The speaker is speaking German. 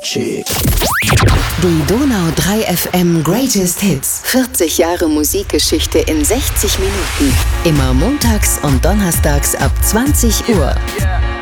Chick. Die Donau 3 FM Greatest Hits. 40 Jahre Musikgeschichte in 60 Minuten. Immer montags und donnerstags ab 20 Uhr.